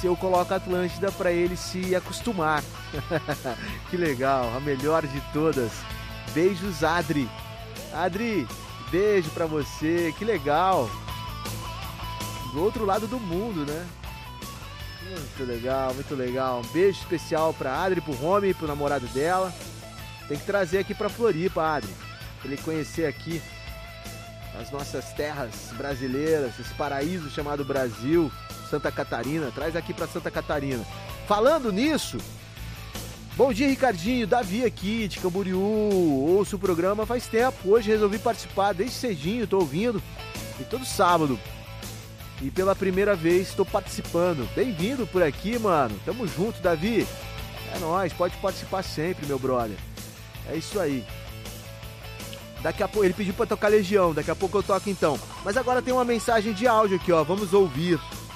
eu coloco a Atlântida para ele se acostumar. Que legal, a melhor de todas. Beijos, Adri. Adri, beijo pra você, que legal. Do outro lado do mundo, né? Muito legal, muito legal. Um beijo especial pra Adri, pro Romy, pro namorado dela. Tem que trazer aqui pra Floripa, Adri, pra ele conhecer aqui as nossas terras brasileiras, esse paraíso chamado Brasil, Santa Catarina. Traz aqui pra Santa Catarina. Falando nisso, bom dia, Ricardinho, Davi aqui de Camboriú. Ouço o programa faz tempo. Hoje resolvi participar desde cedinho, tô ouvindo. E todo sábado. E pela primeira vez estou participando. Bem-vindo por aqui, mano. Tamo junto, Davi. É nóis, pode participar sempre, meu brother. É isso aí. Daqui a pouco, ele pediu pra tocar Legião, daqui a pouco eu toco então. Mas agora tem uma mensagem de áudio aqui, ó. Vamos ouvir.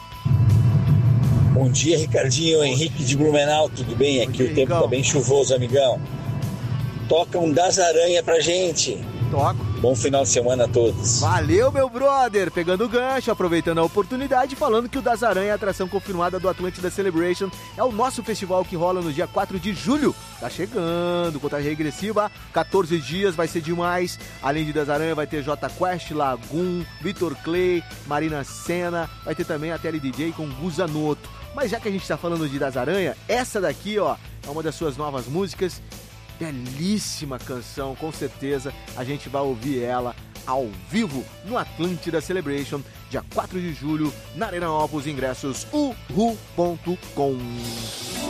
Bom dia, Ricardinho, Henrique de Blumenau, tudo bem? Aqui o tempo tá bem chuvoso, amigão. Toca um Das Aranha pra gente. Toco. Bom final de semana a todos. Valeu, meu brother! Pegando o gancho, aproveitando a oportunidade, falando que o Das Aranha, a atração confirmada do Atlântida Celebration, é o nosso festival que rola no dia 4 de julho. Tá chegando, contagem regressiva, 14 dias, vai ser demais. Além de Das Aranha, vai ter J Quest, Lagoon, Vitor Clay, Marina Senna, vai ter também a Tele DJ com Gusanoto. Mas já que a gente tá falando de Das Aranha, essa daqui, ó, é uma das suas novas músicas. Belíssima canção, com certeza a gente vai ouvir ela ao vivo no Atlântida Celebration, dia 4 de julho, na Arena Opus, ingressos uhu.com.